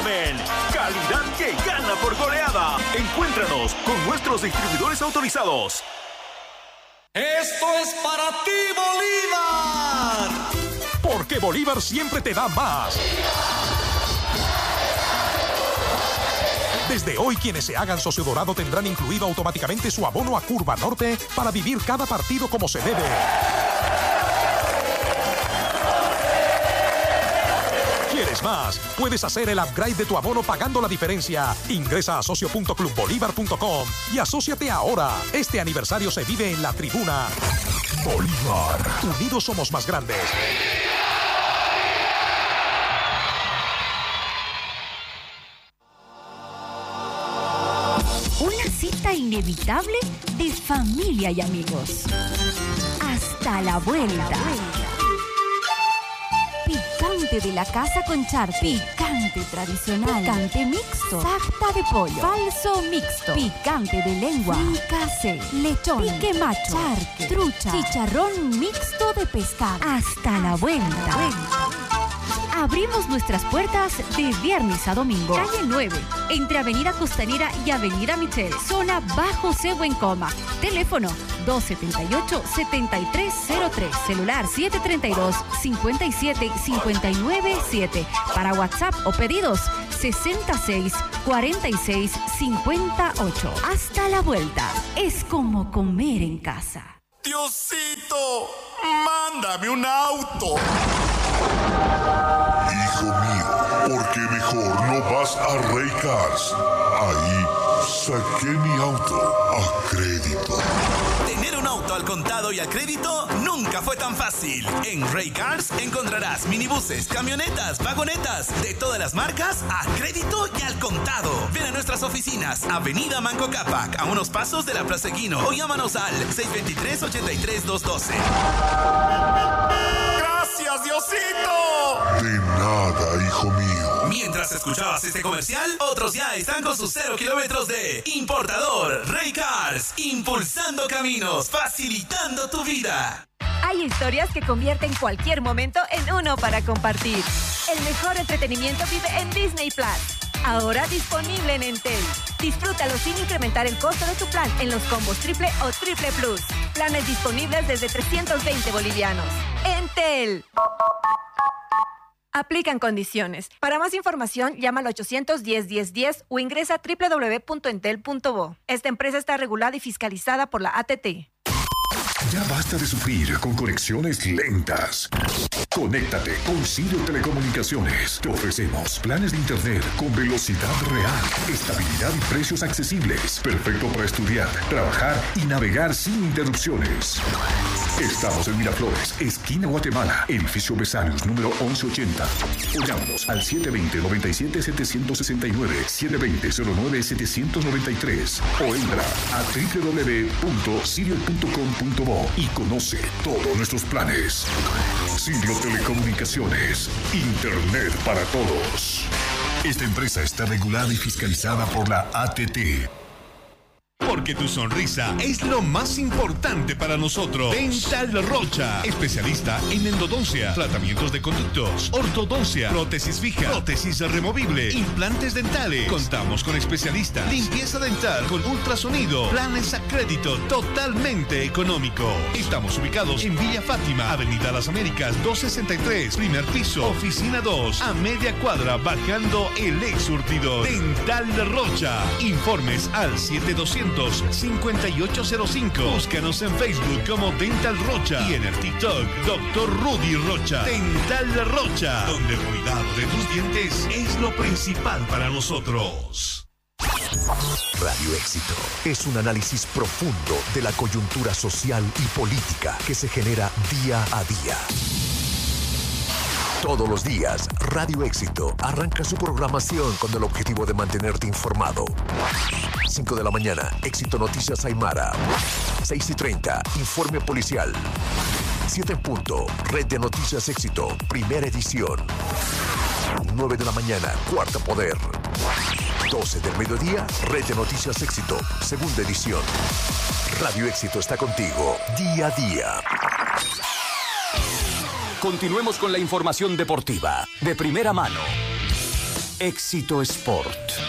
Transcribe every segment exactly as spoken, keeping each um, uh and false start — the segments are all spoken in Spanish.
Carmen. Calidad que gana por goleada. Encuéntranos con nuestros distribuidores autorizados. ¡Esto es para ti, Bolívar! Porque Bolívar siempre te da más. Desde hoy, quienes se hagan socio dorado tendrán incluido automáticamente su abono a Curva Norte para vivir cada partido como se debe. ¿Quieres más? Puedes hacer el upgrade de tu abono pagando la diferencia. Ingresa a socio punto club bolívar punto com y asóciate ahora. Este aniversario se vive en la tribuna. Bolívar. Unidos somos más grandes. Una cita inevitable de familia y amigos. Hasta la vuelta. Picante de la casa con charque. Picante tradicional. Picante mixto. Sarta de pollo. Falso mixto. Picante de lengua. Fricase. Lechón. Pique macho. Charque. Trucha. Chicharrón mixto de pescado. Hasta la vuelta. Abrimos nuestras puertas de viernes a domingo. Calle nueve, entre Avenida Costanera y Avenida Michel. Zona Bajo Cebo en Coma. Teléfono dos setenta y ocho, setenta y tres cero tres. Celular siete treinta y dos, cincuenta y siete, cincuenta y nueve siete. Para WhatsApp o pedidos sesenta y seis, cuarenta y seis, cincuenta y ocho. Hasta la vuelta. Es como comer en casa. Diosito, mándame un auto. Hijo mío, ¿por qué mejor no vas a Rey Cars? Ahí saqué mi auto a crédito. Tener un auto al contado y a crédito nunca fue tan fácil. En Rey Cars encontrarás minibuses, camionetas, vagonetas de todas las marcas a crédito y al contado. Ven a nuestras oficinas, Avenida Manco Cápac, a unos pasos de la Plaza Equino, o llámanos al seis dos tres, ocho tres, dos uno dos. ¡Gracias, Diosito! De nada, hijo mío. Mientras escuchabas este comercial, otros ya están con sus cero kilómetros de importador. Rey Cars, impulsando caminos, facilitando tu vida. Hay historias que convierten cualquier momento en uno para compartir. El mejor entretenimiento vive en Disney Plus. Ahora disponible en Entel. Disfrútalo sin incrementar el costo de tu plan en los combos triple o triple plus. Planes disponibles desde trescientos veinte bolivianos. Entel. Aplican condiciones. Para más información, llama al ochocientos diez, diez, diez o ingresa a doble u doble u doble u punto entel punto bo. Esta empresa está regulada y fiscalizada por la A T T. Ya basta de sufrir con conexiones lentas. Conéctate con Sirio Telecomunicaciones. Te ofrecemos planes de internet con velocidad real, estabilidad y precios accesibles. Perfecto para estudiar, trabajar y navegar sin interrupciones. Estamos en Miraflores, esquina Guatemala, edificio Besarios, número once ochenta. O llámanos al siete dos cero, nueve siete, siete seis nueve, siete dos cero, cero nueve, siete nueve tres. O entra a doble u doble u doble u punto sirio punto com punto bo y conoce todos nuestros planes. Sirio Telecomunicaciones, Internet para todos. Esta empresa está regulada y fiscalizada por la A T T. Porque tu sonrisa es lo más importante para nosotros. Dental Rocha, especialista en endodoncia, tratamientos de conductos, ortodoncia, prótesis fija, prótesis removible, implantes dentales. Contamos con especialistas, limpieza dental con ultrasonido, planes a crédito totalmente económico. Estamos ubicados en Villa Fátima, Avenida Las Américas, doscientos sesenta y tres, primer piso, oficina dos, a media cuadra, bajando el ex surtidor. Dental Rocha. Informes al siete doscientos, cincuenta y ocho cero cinco. Búscanos en Facebook como Dental Rocha y en el TikTok doctor Rudy Rocha. Dental Rocha, donde el cuidado de tus dientes es lo principal para nosotros. Radio Éxito es un análisis profundo de la coyuntura social y política que se genera día a día. Todos los días, Radio Éxito arranca su programación con el objetivo de mantenerte informado. cinco de la mañana, Éxito Noticias Aymara. seis y treinta, Informe Policial. siete en punto, Red de Noticias Éxito, primera edición. nueve de la mañana, Cuarto Poder. doce del mediodía, Red de Noticias Éxito, segunda edición. Radio Éxito está contigo, día a día. Continuemos con la información deportiva de primera mano. Éxito Sport.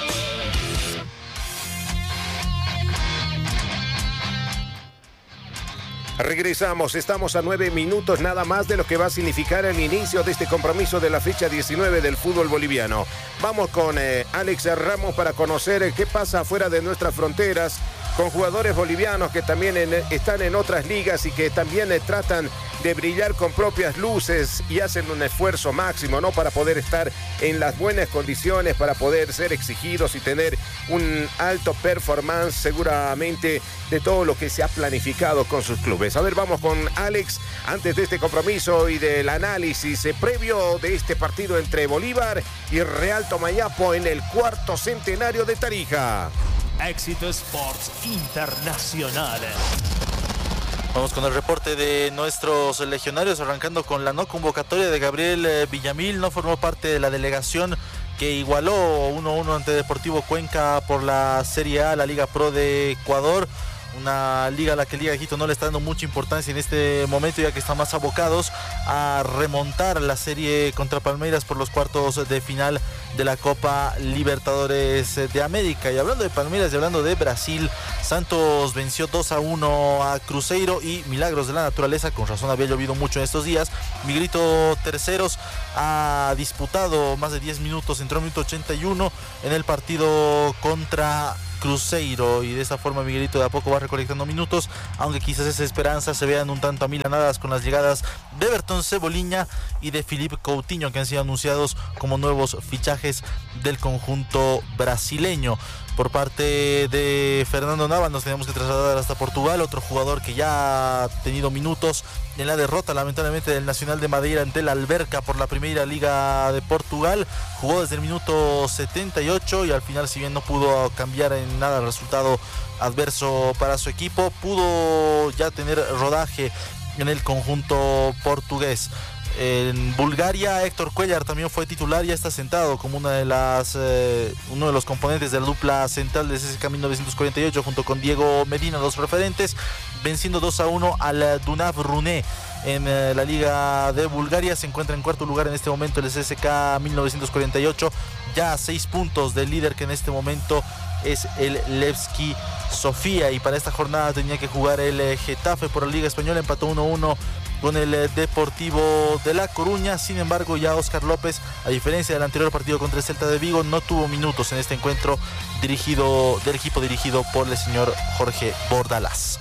Regresamos, estamos a nueve minutos nada más de lo que va a significar el inicio de este compromiso de la fecha diecinueve del fútbol boliviano. Vamos con eh, Alex Ramos para conocer eh, qué pasa afuera de nuestras fronteras con jugadores bolivianos que también en, están en otras ligas y que también eh, tratan de brillar con propias luces y hacen un esfuerzo máximo, ¿no? Para poder estar en las buenas condiciones, para poder ser exigidos y tener un alto performance seguramente de todo lo que se ha planificado con sus clubes. A ver, vamos con Alex antes de este compromiso y del análisis eh, previo de este partido entre Bolívar y Real Tomayapo en el cuarto centenario de Tarija. Éxito Sports Internacional. Vamos con el reporte de nuestros legionarios, arrancando con la no convocatoria de Gabriel Villamil. No formó parte de la delegación que igualó uno a uno ante Deportivo Cuenca por la Serie A, la Liga Pro de Ecuador. Una liga a la que Liga de Quito no le está dando mucha importancia en este momento, ya que están más abocados a remontar la serie contra Palmeiras por los cuartos de final de la Copa Libertadores de América. Y hablando de Palmeiras y hablando de Brasil, Santos venció dos a uno a Cruzeiro y milagros de la naturaleza, con razón había llovido mucho en estos días. Miguelito Terceros ha disputado más de diez minutos, entró en minuto ochenta y uno en el partido contra Cruzeiro, y de esta forma Miguelito de a poco va recolectando minutos, aunque quizás esas esperanzas se vean un tanto amilanadas con las llegadas de Everton Cebolinha y de Philippe Coutinho, que han sido anunciados como nuevos fichajes del conjunto brasileño. Por parte de Fernando Navas nos tenemos que trasladar hasta Portugal, otro jugador que ya ha tenido minutos en la derrota lamentablemente del Nacional de Madeira ante el Alverca por la Primeira Liga de Portugal. Jugó desde el minuto setenta y ocho y al final, si bien no pudo cambiar en nada el resultado adverso para su equipo, pudo ya tener rodaje en el conjunto portugués. En Bulgaria, Héctor Cuellar también fue titular, ya está sentado como una de las, eh, uno de los componentes de la dupla central de C S K A mil novecientos cuarenta y ocho junto con Diego Medina, los referentes, venciendo dos a uno al Dunav Runé en eh, la Liga de Bulgaria. Se encuentra en cuarto lugar en este momento el C S K A mil novecientos cuarenta y ocho, ya a seis puntos del líder, que en este momento es el Levski Sofía. Y para esta jornada tenía que jugar el eh, Getafe por la Liga Española, empató uno a uno con el Deportivo de La Coruña. Sin embargo, ya Óscar López, a diferencia del anterior partido contra el Celta de Vigo, no tuvo minutos en este encuentro dirigido del equipo dirigido por el señor Jorge Bordalás.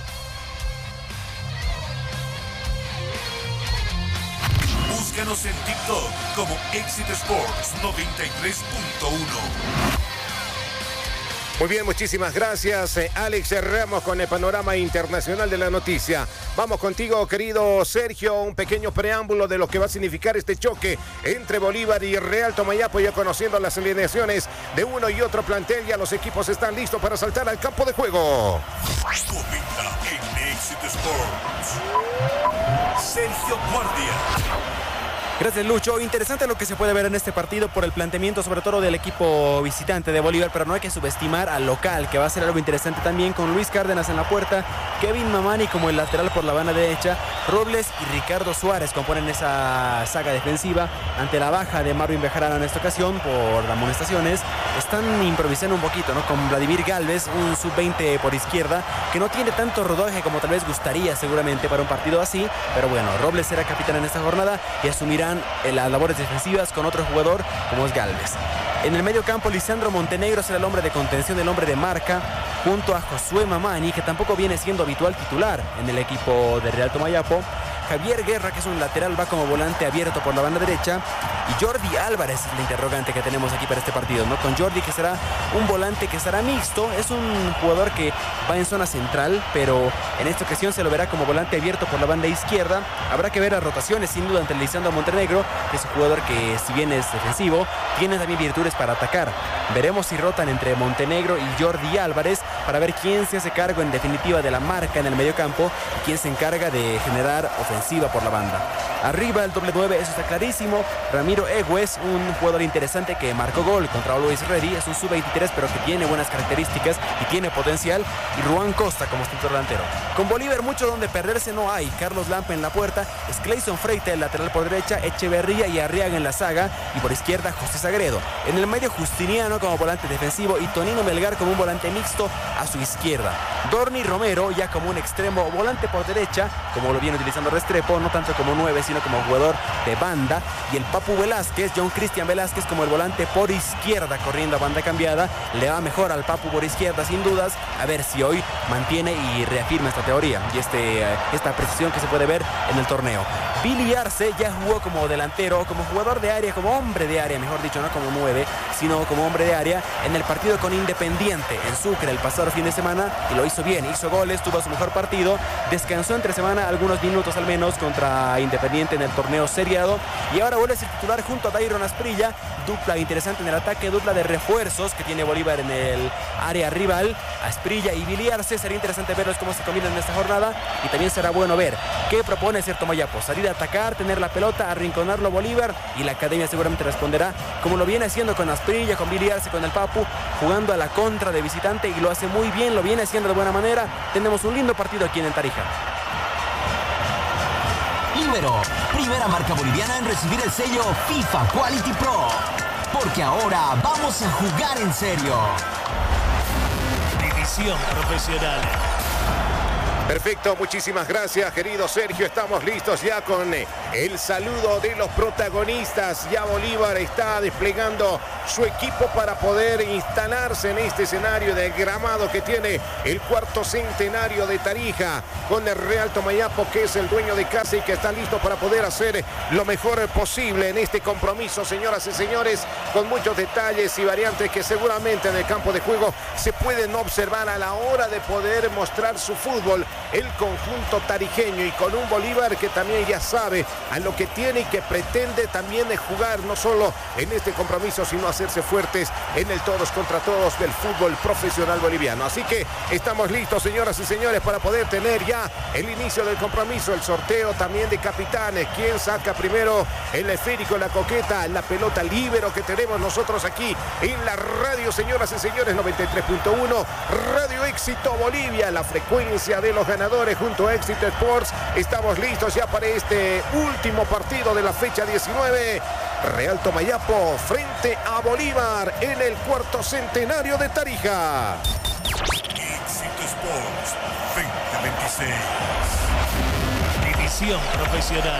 Búscanos en TikTok como Éxito Sports noventa y tres punto uno. Muy bien, muchísimas gracias, eh, Alex Ramos, con el panorama internacional de la noticia. Vamos contigo, querido Sergio, un pequeño preámbulo de lo que va a significar este choque entre Bolívar y Real Tomayapo, ya conociendo las alineaciones de uno y otro plantel. Ya los equipos están listos para saltar al campo de juego. Comenta en Éxito Sports, Sergio Guardia. Gracias, Lucho. Interesante lo que se puede ver en este partido por el planteamiento, sobre todo del equipo visitante de Bolívar, pero no hay que subestimar al local, que va a ser algo interesante también, con Luis Cárdenas en la puerta, Kevin Mamani como el lateral por la banda derecha, Robles y Ricardo Suárez componen esa saga defensiva. Ante la baja de Marvin Bejarano en esta ocasión por amonestaciones, están improvisando un poquito, ¿no? Con Vladimir Galvez, un sub veinte por izquierda, que no tiene tanto rodaje como tal vez gustaría seguramente para un partido así, pero bueno, Robles será capitán en esta jornada y asumirá en las labores defensivas con otro jugador como es Galvez. En el medio campo, Lisandro Montenegro será el hombre de contención, el hombre de marca, junto a Josué Mamani, que tampoco viene siendo habitual titular en el equipo de Real Tomayapo. Javier Guerra, que es un lateral, va como volante abierto por la banda derecha. Y Jordi Álvarez es la interrogante que tenemos aquí para este partido, ¿no? Con Jordi, que será un volante que estará mixto. Es un jugador que va en zona central, pero en esta ocasión se lo verá como volante abierto por la banda izquierda. Habrá que ver las rotaciones, sin duda, entre Lisandro Montenegro, que es un jugador que, si bien es defensivo, tiene también virtudes para atacar. Veremos si rotan entre Montenegro y Jordi Álvarez, para ver quién se hace cargo en definitiva de la marca en el mediocampo y quién se encarga de generar ofensiva por la banda. Arriba el doble nueve, eso está clarísimo. Ramiro Egues, un jugador interesante que marcó gol contra Always Ready, es un sub veintitrés pero que tiene buenas características y tiene potencial. Y Ruan Costa como centro delantero. Con Bolívar mucho donde perderse no hay. Carlos Lampe en la puerta, es Clayson Freite el lateral por derecha, Echeverría y Arriaga en la saga y por izquierda José Sagredo. En el medio Justiniano como volante defensivo y Tonino Melgar como un volante mixto a su izquierda. Dorni Romero ya como un extremo volante por derecha, como lo viene utilizando Restrepo, no tanto como nueve sino como jugador de banda. Y el Papu Velázquez, John Cristian Velázquez como el volante por izquierda corriendo a banda cambiada. Le va mejor al Papu por izquierda sin dudas. A ver si hoy mantiene y reafirma esta teoría y este, esta precisión que se puede ver en el torneo. Billy Arce ya jugó como delantero, como jugador de área, como hombre de área, mejor dicho, no como nueve, sino como hombre de área en el partido con Independiente en Sucre el pasado fin de semana y lo hizo bien, hizo goles, tuvo su mejor partido, descansó entre semana algunos minutos al menos contra Independiente en el torneo seriado y ahora vuelve a ser titular junto a Dairon Asprilla, dupla interesante en el ataque, dupla de refuerzos que tiene Bolívar en el área rival. Asprilla y Billy Arce, sería interesante verlos cómo se combinan en esta jornada y también será bueno ver qué propone Cierto Mayapo, salir a atacar, tener la pelota, arrinconarlo Bolívar y la academia seguramente responderá como lo viene haciendo con Asprilla, con Billy Arce, con el Papu, jugando a la contra de visitante y lo hace muy bien, lo viene haciendo de buena manera. Tenemos un lindo partido aquí en Tarija. Libero, primera marca boliviana en recibir el sello FIFA Quality Pro, porque ahora vamos a jugar en serio. División profesional. Perfecto, muchísimas gracias, querido Sergio. Estamos listos ya con el saludo de los protagonistas. Ya Bolívar está desplegando su equipo para poder instalarse en este escenario de gramado que tiene el cuarto centenario de Tarija, con el Real Tomayapo, que es el dueño de casa y que está listo para poder hacer lo mejor posible en este compromiso, señoras y señores, con muchos detalles y variantes que seguramente en el campo de juego se pueden observar a la hora de poder mostrar su fútbol. El conjunto tarijeño y con un Bolívar que también ya sabe a lo que tiene y que pretende también jugar no solo en este compromiso sino hacerse fuertes en el todos contra todos del fútbol profesional boliviano. Así que estamos listos, señoras y señores, para poder tener ya el inicio del compromiso, el sorteo también de capitanes. ¿Quién saca primero el esférico, la coqueta, la pelota libero que tenemos nosotros aquí en la radio, señoras y señores? Noventa y tres punto uno Radio Éxito Bolivia, la frecuencia de los ganadores junto a Éxito Sports. Estamos listos ya para este último partido de la fecha diecinueve. Real Tomayapo frente a Bolívar en el cuarto centenario de Tarija. Éxito Sports veinte veintiséis. División profesional.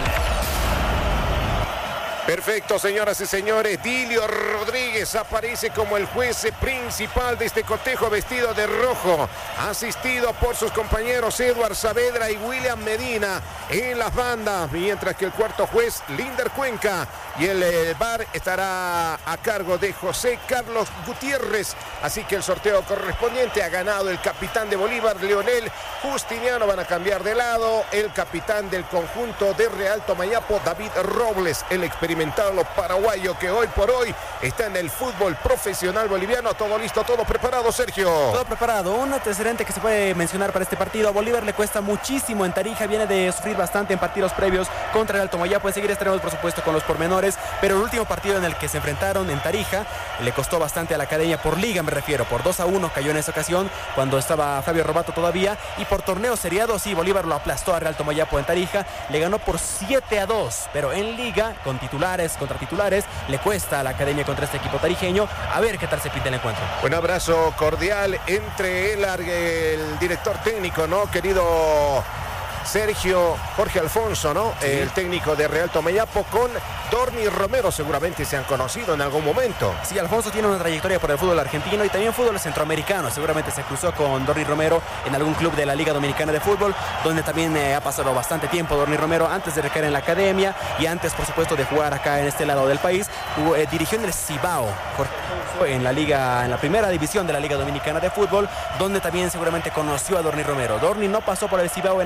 Perfecto, señoras y señores. Dilio Rodríguez aparece como el juez principal de este cotejo vestido de rojo, asistido por sus compañeros Edward Saavedra y William Medina en las bandas, mientras que el cuarto juez, Linder Cuenca, y el eh, V A R estará a cargo de José Carlos Gutiérrez. Así que el sorteo correspondiente ha ganado el capitán de Bolívar, Leonel Justiniano. Van a cambiar de lado el capitán del conjunto de Real Tomayapo, David Robles, el experimentado paraguayo que hoy por hoy está en el fútbol profesional boliviano. Todo listo, todo preparado, Sergio. Todo preparado. Un antecedente que se puede mencionar para este partido: a Bolívar le cuesta muchísimo en Tarija, viene de sufrir bastante en partidos previos contra el Tomayapo. Enseguida estaremos por supuesto con los pormenores, pero el último partido en el que se enfrentaron en Tarija le costó bastante a la academia, por liga me refiero, por dos a uno cayó en esa ocasión cuando estaba Fabio Robato todavía, y por torneo seriado sí, Bolívar lo aplastó a Real Tomayapo en Tarija, le ganó por siete a dos, pero en liga con titulares contra titulares le cuesta a la academia contra este equipo tarijeño. A ver qué tal se pinta el encuentro. Un abrazo cordial entre el, el director técnico, ¿no? Querido Sergio Jorge Alfonso, ¿no? Sí. El técnico de Real Tomayapo, con Dorni Romero, seguramente se han conocido en algún momento. Sí, Alfonso tiene una trayectoria por el fútbol argentino y también fútbol centroamericano. Seguramente se cruzó con Dorni Romero en algún club de la Liga Dominicana de Fútbol, donde también eh, ha pasado bastante tiempo Dorni Romero antes de recaer en la academia y antes, por supuesto, de jugar acá en este lado del país. Jugó, eh, dirigió en el Cibao, en la liga, en la primera división de la Liga Dominicana de Fútbol, donde también seguramente conoció a Dorni Romero. Dorni no pasó por el Cibao en esos tiempos,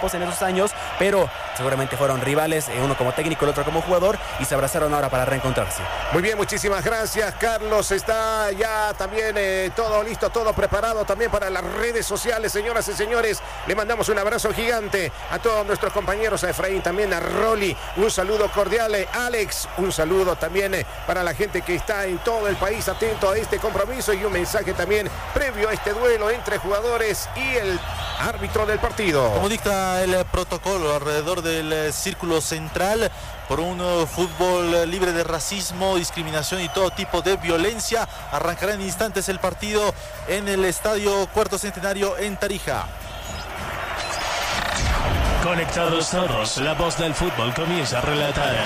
equipos en esos años, pero seguramente fueron rivales, eh, uno como técnico, el otro como jugador, y se abrazaron ahora para reencontrarse. Muy bien, muchísimas gracias, Carlos. Está ya también eh, todo listo, todo preparado también para las redes sociales, señoras y señores. Le mandamos un abrazo gigante a todos nuestros compañeros, a Efraín, también a Rolly, un saludo cordial. eh, Alex, un saludo también eh, para la gente que está en todo el país atento a este compromiso, y un mensaje también previo a este duelo entre jugadores y el árbitro del partido. Como dicta el protocolo alrededor del eh, círculo central, por un uh, fútbol uh, libre de racismo, discriminación y todo tipo de violencia, arrancará en instantes el partido en el Estadio Cuarto Centenario en Tarija. Conectados todos, la voz del fútbol comienza a relatar.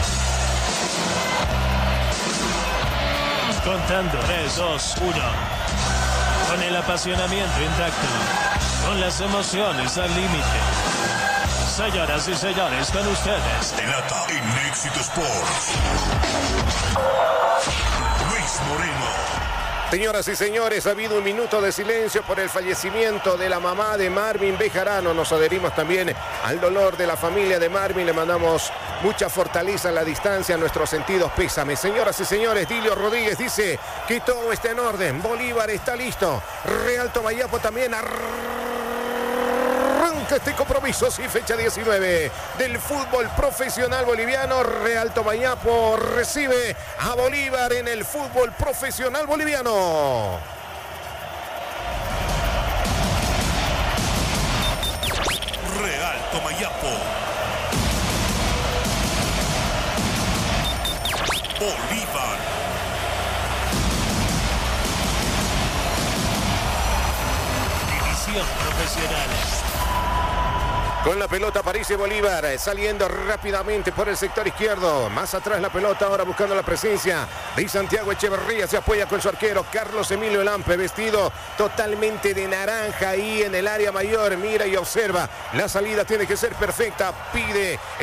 Contando tres, dos, uno. Con el apasionamiento intacto, con las emociones al límite. Señoras y señores, con ustedes. Delata en Éxito Sports. Luis Moreno. Señoras y señores, ha habido un minuto de silencio por el fallecimiento de la mamá de Marvin Bejarano. Nos adherimos también al dolor de la familia de Marvin. Le mandamos mucha fortaleza a la distancia, nuestros sentidos pésame. Señoras y señores, Dilio Rodríguez dice que todo está en orden. Bolívar está listo. Real Tomayapo también arranca este compromiso, sí, fecha diecinueve del fútbol profesional boliviano. Real Tomayapo recibe a Bolívar en el fútbol profesional boliviano. Real Tomayapo. Bolívar. División profesional. Con la pelota aparece Bolívar, saliendo rápidamente por el sector izquierdo. Más atrás la pelota, ahora buscando la presencia de Santiago Echeverría. Se apoya con su arquero Carlos Emilio Lampe, vestido totalmente de naranja ahí en el área mayor. Mira y observa, la salida tiene que ser perfecta. Pide